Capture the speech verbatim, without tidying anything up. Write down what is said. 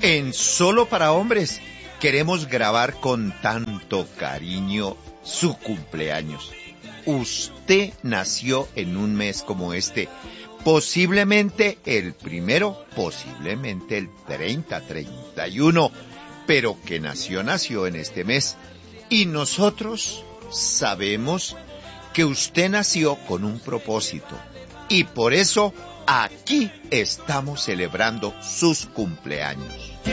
En Solo para Hombres queremos grabar con tanto cariño su cumpleaños. Usted nació en un mes como este, posiblemente el primero, posiblemente el treinta, treinta y uno, pero que nació, nació en este mes. Y nosotros sabemos que usted nació con un propósito. Y por eso aquí estamos celebrando sus cumpleaños.